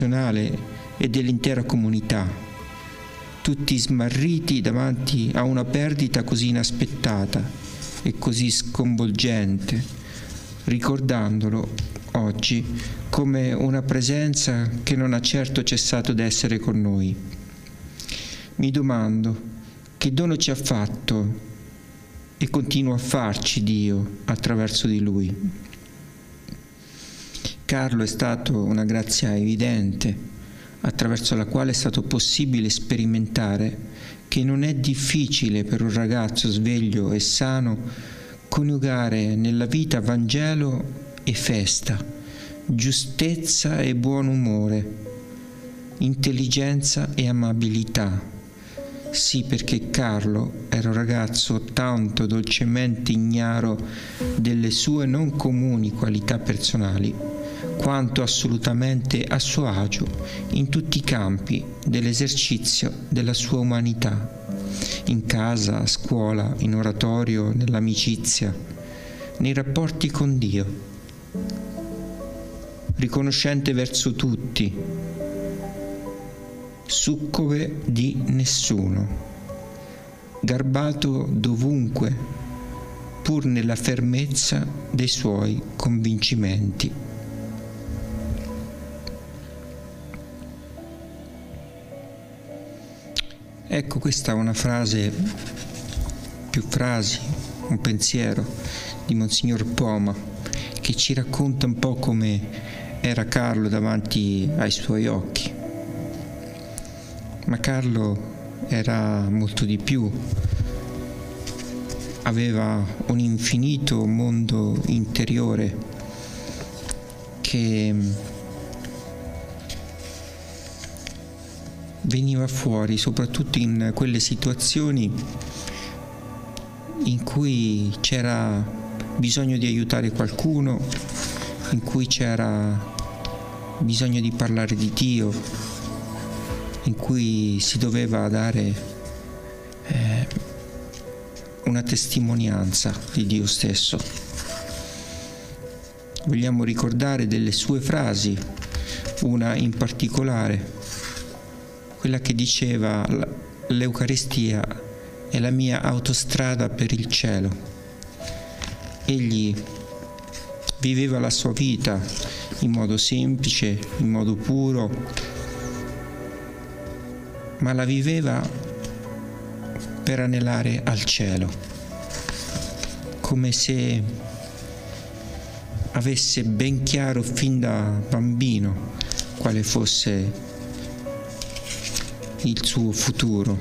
e dell'intera comunità, tutti smarriti davanti a una perdita così inaspettata e così sconvolgente, ricordandolo oggi come una presenza che non ha certo cessato di essere con noi. Mi domando che dono ci ha fatto e continua a farci Dio attraverso di Lui. Carlo è stato una grazia evidente, attraverso la quale è stato possibile sperimentare che non è difficile per un ragazzo sveglio e sano coniugare nella vita Vangelo e festa, giustezza e buon umore, intelligenza e amabilità. Sì, perché Carlo era un ragazzo tanto dolcemente ignaro delle sue non comuni qualità personali, quanto assolutamente a suo agio in tutti i campi dell'esercizio della sua umanità, in casa, a scuola, in oratorio, nell'amicizia, nei rapporti con Dio, riconoscente verso tutti, succube di nessuno, garbato dovunque, pur nella fermezza dei suoi convincimenti. Ecco, questa è una frase, più frasi, un pensiero di Monsignor Poma, che ci racconta un po' come era Carlo davanti ai suoi occhi. Ma Carlo era molto di più, aveva un infinito mondo interiore che veniva fuori soprattutto in quelle situazioni in cui c'era bisogno di aiutare qualcuno, in cui c'era bisogno di parlare di Dio, in cui si doveva dare una testimonianza di Dio stesso. Vogliamo ricordare delle sue frasi, una in particolare, quella che diceva: l'Eucaristia è la mia autostrada per il cielo. Egli viveva la sua vita in modo semplice, in modo puro, ma la viveva per anelare al cielo, come se avesse ben chiaro fin da bambino quale fosse il suo futuro.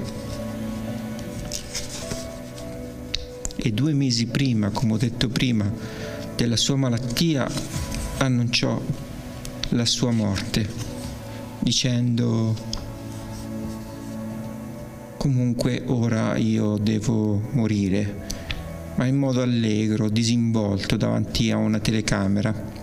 E 2 mesi prima, come ho detto prima, della sua malattia, annunciò la sua morte, dicendo: comunque ora io devo morire, ma in modo allegro, disinvolto davanti a una telecamera.